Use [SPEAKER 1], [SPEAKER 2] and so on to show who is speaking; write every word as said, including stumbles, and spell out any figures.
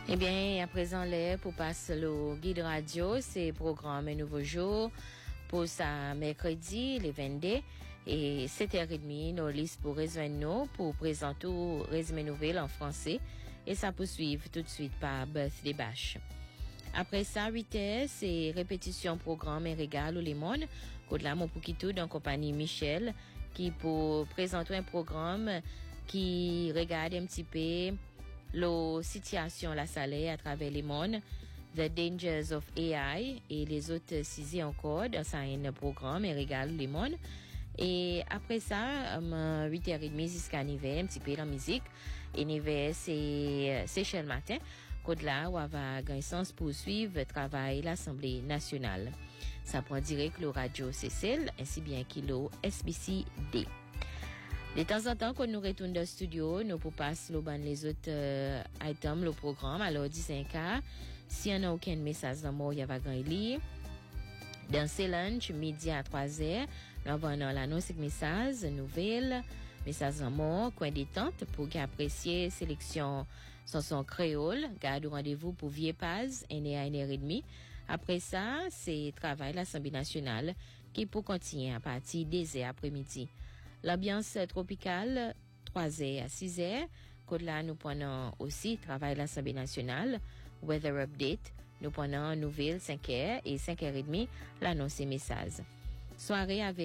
[SPEAKER 1] Eh bien, à présent, l'heure pour passer le guide radio, c'est programme Un Nouveau Jour pour ça mercredi, les vingt-deux, et sept heures trente, nos listes pour rejoindre nous pour présenter ou résumé nouvelles en français, et ça poursuit tout de suite par Birthday Bash. Après ça, huit heures, c'est répétition programme et régal ou les mondes. Côte là, mon pouquitou en compagnie Michel, qui pour présenter un programme qui regarde un petit peu la situation la salaire à travers les mondes, The Dangers of A I et les autres sujets encore dans un programme et régal les mondes. Et après ça, um, huit heures trente jusqu'à neuf heures, un petit peu la musique. Et neuf heures, c'est, c'est chez le matin. Côte là, où va gagner sens poursuivre le travail l'Assemblée nationale. Ça prend direct le radio C C L, ainsi bien que le S B C D. De temps en temps, quand nous retournons dans le studio, nous pouvons passer les autres euh, items, le programme. Alors, dix-cinq heures, s'il n'y a aucun message d'amour, il y a gagner. Dans ce lunch, midi à trois heures, nous avons l'annonce de messages, nouvelles, messages d'amour, coin détente pour apprécier sélection chanson créole. Garde rendez-vous pour Vieux Paz, une heure à une heure et demie. Après ça, c'est travail l'Assemblée nationale qui peut continuer à partir des heures après-midi. L'ambiance tropicale, trois heures à six heures. Côte là, nous prenons aussi travail l'Assemblée nationale, weather update. Nous prenons nouvelles cinq heures et cinq heures et demie, l'annonce et message. Soirée avec